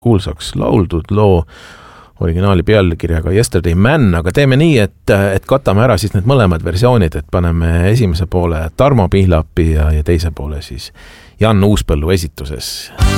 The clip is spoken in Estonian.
kuulsaks lauldud loo originaali pealkirjaga Yesterday Man, aga teeme nii, et katame ära siis need mõlemad versioonid, et paneme esimese poole Tarmo Pihlapi ja teise poole siis Jan Uuspõllu esituses.